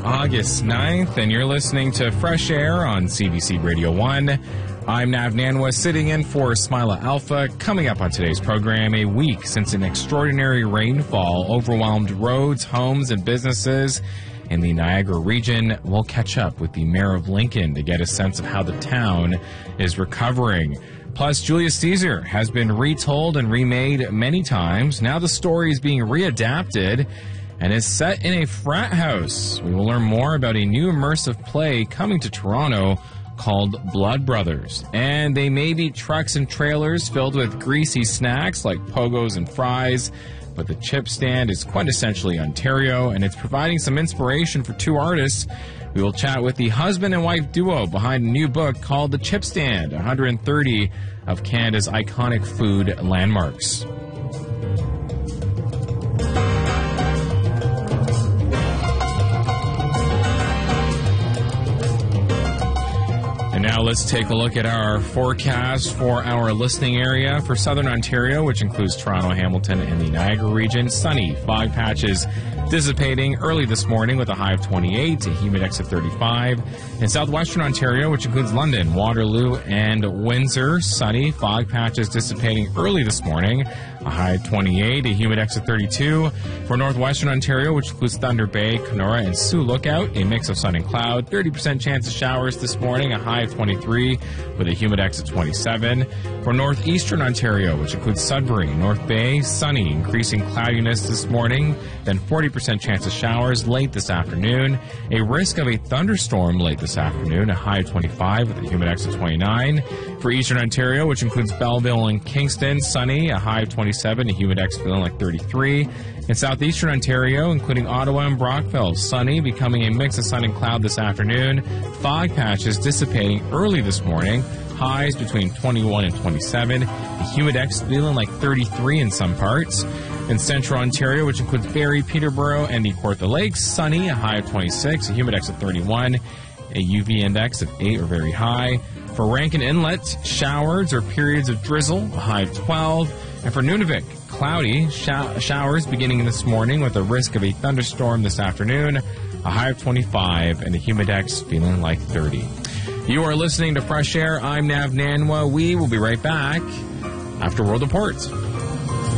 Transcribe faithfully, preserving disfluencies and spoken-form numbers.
August ninth, and you're listening to Fresh Air on C B C Radio one. I'm Nav Nanwa, sitting in for Smilah Alpha. Coming up on today's program, a week since an extraordinary rainfall overwhelmed roads, homes, and businesses in the Niagara region. We'll catch up with the Mayor of Lincoln to get a sense of how the town is recovering. Plus, Julius Caesar has been retold and remade many times. Now the story is being readapted and is set in a frat house. We will learn more about a new immersive play coming to Toronto called Blood Brothers. And they may be trucks and trailers filled with greasy snacks like pogos and fries, but the chip stand is quintessentially Ontario, and it's providing some inspiration for two artists. We will chat with the husband and wife duo behind a new book called The Chip Stand, one hundred thirty of Canada's iconic food landmarks. Now let's take a look at our forecast for our listening area. For southern Ontario, which includes Toronto, Hamilton, and the Niagara region, sunny, fog patches dissipating early this morning with a high of twenty-eight, a humid X of thirty-five. In southwestern Ontario, which includes London, Waterloo, and Windsor, sunny, fog patches dissipating early this morning, a high of twenty-eight, a humid X of thirty-two. For northwestern Ontario, which includes Thunder Bay, Kenora, and Sioux Lookout, a mix of sun and cloud, thirty percent chance of showers this morning, a high of twenty-three with a humid X of twenty-seven. For northeastern Ontario, which includes Sudbury, North Bay, sunny, increasing cloudiness this morning, then forty percent chance of showers late this afternoon, a risk of a thunderstorm late this afternoon, a high of twenty-five with a humid X of twenty-nine. For eastern Ontario, which includes Belleville and Kingston, sunny, a high of twenty-seven, a humid X feeling like thirty-three. In southeastern Ontario, including Ottawa and Brockville, sunny, becoming a mix of sun and cloud this afternoon, fog patches dissipating early this morning, highs between twenty-one and twenty-seven, a humid X feeling like thirty-three in some parts. In central Ontario, which includes Barrie, Peterborough, and the Kawartha Lakes, sunny, a high of twenty-six, a humid X of thirty-one, a U V index of eight or very high. For Rankin Inlet, showers or periods of drizzle, a high of twelve. And for Nunavik, cloudy, sh- showers beginning this morning with a risk of a thunderstorm this afternoon, a high of twenty-five, and a humid X feeling like thirty. You are listening to Fresh Air. I'm Nav Nanwa. We will be right back after World Reports.